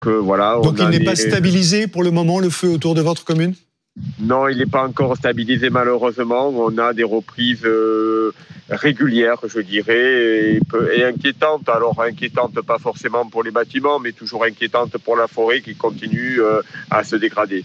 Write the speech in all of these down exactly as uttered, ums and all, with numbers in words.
euh, voilà. Donc on il n'est des... pas stabilisé pour le moment, le feu autour de votre commune ? Non, il n'est pas encore stabilisé malheureusement. On a des reprises euh, régulières, je dirais, et, et inquiétantes. Alors inquiétantes pas forcément pour les bâtiments, mais toujours inquiétantes pour la forêt qui continue euh, à se dégrader.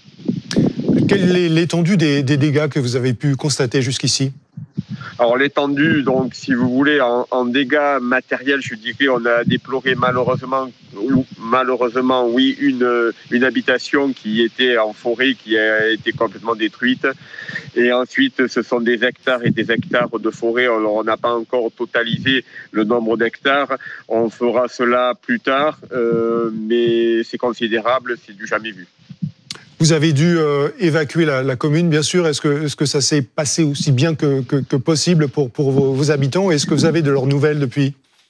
Quelle est l'étendue des, des dégâts que vous avez pu constater jusqu'ici ? Alors l'étendue, donc si vous voulez, en, en dégâts matériels, je dirais, on a déploré malheureusement, ou malheureusement, oui, une, une habitation qui était en forêt, qui a été complètement détruite. Et ensuite, ce sont des hectares et des hectares de forêt. Alors, on n'a pas encore totalisé le nombre d'hectares. On fera cela plus tard, euh, mais c'est considérable, c'est du jamais vu. Vous avez dû euh, évacuer la, la commune, bien sûr. Est-ce que, est-ce que ça s'est passé aussi bien que, que, que possible pour, pour vos, vos habitants ? Est-ce que vous avez de leurs nouvelles depuis ?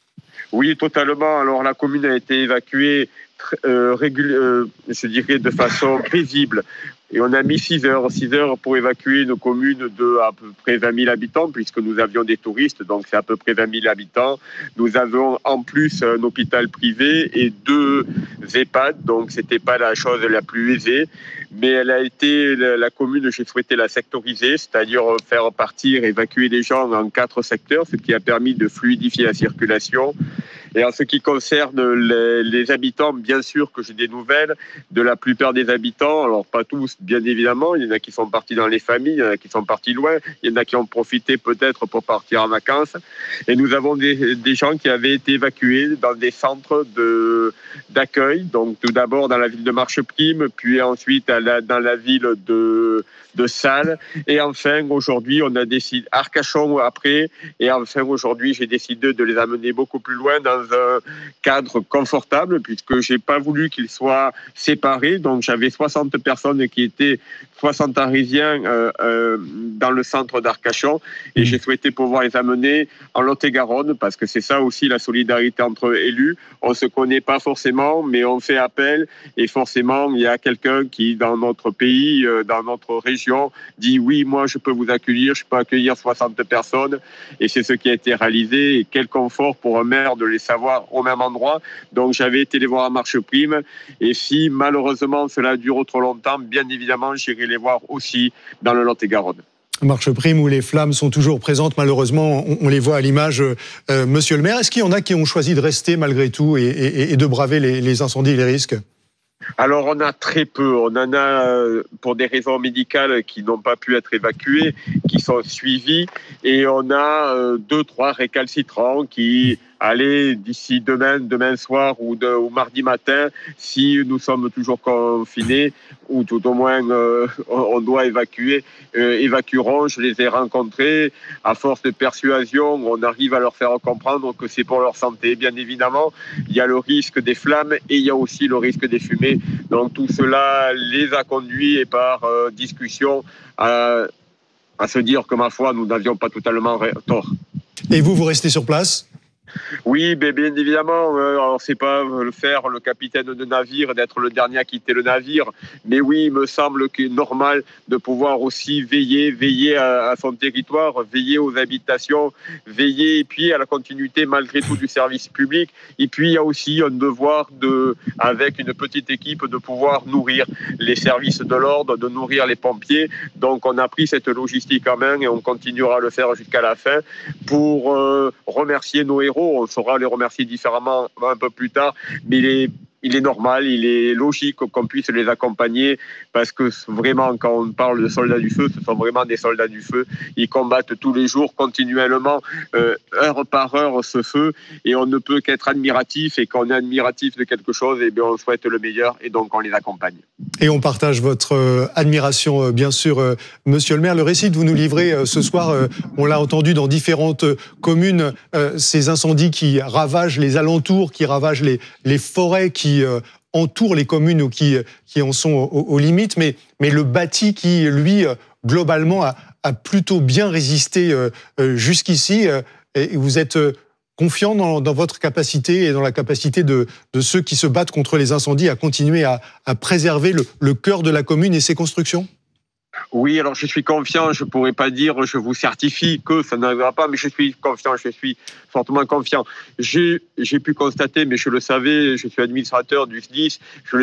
Oui, totalement. Alors, la commune a été évacuée, euh, régul- euh, je dirais, de façon paisible. Et on a mis six heures, six heures pour évacuer une commune de à peu près vingt mille habitants, puisque nous avions des touristes, donc c'est à peu près vingt mille habitants. Nous avons en plus un hôpital privé et deux EHPAD, donc c'était pas la chose la plus aisée. Mais elle a été, la commune, j'ai souhaité la sectoriser, c'est-à-dire faire partir, évacuer les gens en quatre secteurs, ce qui a permis de fluidifier la circulation. Et en ce qui concerne les, les habitants, bien sûr que j'ai des nouvelles de la plupart des habitants. Alors pas tous, bien évidemment. Il y en a qui sont partis dans les familles, il y en a qui sont partis loin, il y en a qui ont profité peut-être pour partir en vacances. Et nous avons des, des gens qui avaient été évacués dans des centres de, d'accueil. Donc tout d'abord dans la ville de Marcheprime, puis ensuite à la, dans la ville de, de Salles. Et enfin aujourd'hui, on a décidé Arcachon après. Et enfin aujourd'hui, j'ai décidé de les amener beaucoup plus loin dans un cadre confortable, puisque j'ai pas voulu qu'ils soient séparés. Donc j'avais soixante personnes qui étaient soixante Arisiens euh, euh, dans le centre d'Arcachon, et j'ai souhaité pouvoir les amener en Lot-et-Garonne, parce que c'est ça aussi la solidarité entre élus. On se connaît pas forcément, mais on fait appel, et forcément il y a quelqu'un qui dans notre pays, euh, dans notre région, dit oui, moi je peux vous accueillir, je peux accueillir soixante personnes, et c'est ce qui a été réalisé. Et quel confort pour un maire de les savoir au même endroit. Donc j'avais été les voir à Marcheprime, et si malheureusement cela dure trop longtemps, bien évidemment j'irai les voir aussi dans le Lot-et-Garonne. Marcheprime, où les flammes sont toujours présentes, malheureusement, on, on les voit à l'image. Euh, monsieur le maire, est-ce qu'il y en a qui ont choisi de rester malgré tout et, et, et de braver les, les incendies et les risques ? Alors on a très peu, on en a pour des raisons médicales qui n'ont pas pu être évacuées, qui sont suivies, et on a deux, trois récalcitrants qui, allez, d'ici demain, demain soir ou, de, ou mardi matin, si nous sommes toujours confinés, ou tout au moins euh, on doit évacuer, euh, évacueront. Je les ai rencontrés, à force de persuasion, on arrive à leur faire comprendre que c'est pour leur santé. Bien évidemment, il y a le risque des flammes et il y a aussi le risque des fumées. Donc tout cela les a conduits, et par euh, discussion, à, à se dire que, ma foi, nous n'avions pas totalement tort. Et vous, vous restez sur place ? Oui, bien, bien évidemment, euh, alors c'est pas le faire le capitaine de navire, d'être le dernier à quitter le navire, mais oui, il me semble qu'il est normal de pouvoir aussi veiller, veiller à, à son territoire, veiller aux habitations, veiller et puis à la continuité malgré tout du service public. Et puis il y a aussi un devoir de, avec une petite équipe, de pouvoir nourrir les services de l'ordre, de nourrir les pompiers. Donc on a pris cette logistique en main et on continuera à le faire jusqu'à la fin pour euh, remercier nos héros. On saura les remercier différemment un peu plus tard, mais il est, il est normal, il est logique qu'on puisse les accompagner, parce que vraiment, quand on parle de soldats du feu, ce sont vraiment des soldats du feu. Ils combattent tous les jours, continuellement, euh, heure par heure, ce feu, et on ne peut qu'être admiratif, et quand on est admiratif de quelque chose, eh bien, on souhaite le meilleur, et donc on les accompagne. Et on partage votre euh, admiration, euh, bien sûr, euh, monsieur le maire. Le récit que vous nous livrez euh, ce soir, euh, on l'a entendu dans différentes euh, communes, euh, ces incendies qui ravagent les alentours, qui ravagent les, les forêts, qui euh, entourent les communes ou qui, qui en sont aux, aux limites, mais, mais le bâti qui, lui, euh, globalement, a, a plutôt bien résisté euh, euh, jusqu'ici. Euh, et vous êtes... Euh, confiant dans, dans votre capacité et dans la capacité de, de ceux qui se battent contre les incendies à continuer à, à préserver le, le cœur de la commune et ses constructions ? Oui, alors je suis confiant, je ne pourrais pas dire, je vous certifie que ça n'arrivera pas, mais je suis confiant, je suis fortement confiant. J'ai, j'ai pu constater, mais je le savais, je suis administrateur du S D I S, je le